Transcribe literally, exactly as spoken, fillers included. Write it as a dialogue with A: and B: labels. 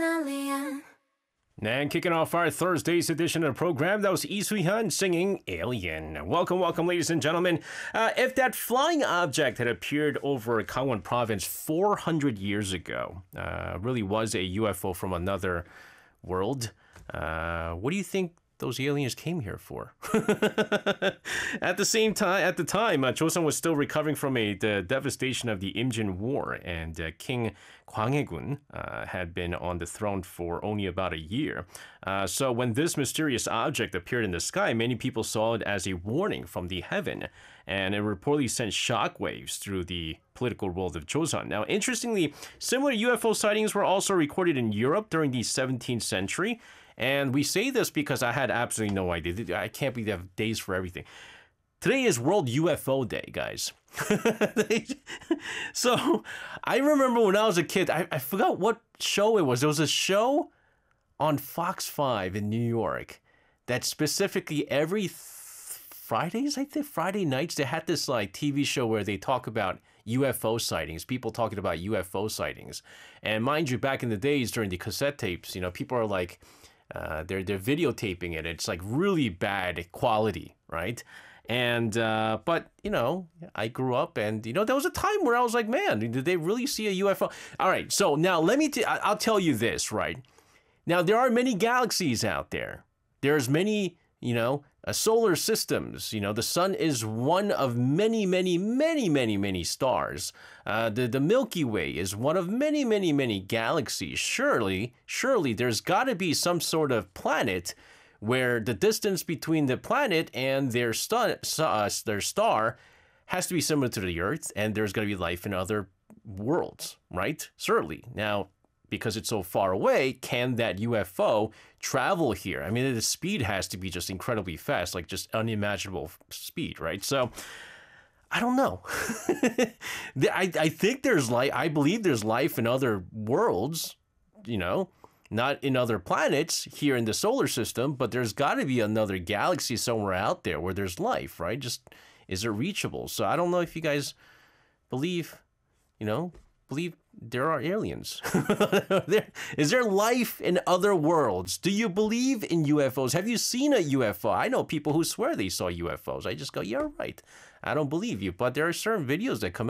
A: alien.
B: And kicking off our Thursday's edition of the program, that was Lee Soo-hyun singing Alien. Welcome, welcome, ladies and gentlemen. Uh, if that flying object had appeared over Gangwon province four hundred years ago, uh, really was a U F O from another world, uh, what do you think those aliens came here for? At the same time, at the time, uh, Joseon was still recovering from a, the devastation of the Imjin War, and uh, King Gwanghae-gun uh, had been on the throne for only about a year. Uh, so when this mysterious object appeared in the sky, many people saw it as a warning from the heaven, and it reportedly sent shockwaves through the political world of Joseon. Now, interestingly, similar U F O sightings were also recorded in Europe during the seventeenth century. And we say this because I had absolutely no idea. I can't believe they have days for everything. Today is World U F O Day, guys. So I remember when I was a kid, I, I forgot what show it was. There was a show on Fox five in New York that specifically every th- Fridays, I think, Friday nights, they had this like T V show where they talk about U F O sightings, people talking about U F O sightings. And mind you, back in the days during the cassette tapes, you know, people are like, Uh, they're they're videotaping it. It's like really bad quality, right? And uh, but you know, I grew up, and you know, there was a time where I was like, man, did they really see a U F O? All right, so now let me. T- I'll tell you this, right? Now there are many galaxies out there. There's many, you know, uh, solar systems. You know, the sun is one of many, many, many, many, many stars. Uh, the, the Milky Way is one of many, many, many galaxies. Surely, surely there's got to be some sort of planet where the distance between the planet and their, stu- uh, their star has to be similar to the Earth, and there's going to be life in other worlds, right? Certainly. Now, because it's so far away, can that U F O travel here? I mean, the speed has to be just incredibly fast, like just unimaginable speed, right? So I don't know. I, I think there's life. I believe there's life in other worlds, you know, not in other planets here in the solar system, but there's got to be another galaxy somewhere out there where there's life, right? Just, is it reachable? So I don't know if you guys believe, you know, believe there are aliens. there, is there life in other worlds? Do you believe in U F Os? Have you seen a U F O? I know people who swear they saw U F Os. I just go, yeah, right. I don't believe you. But there are certain videos that come out.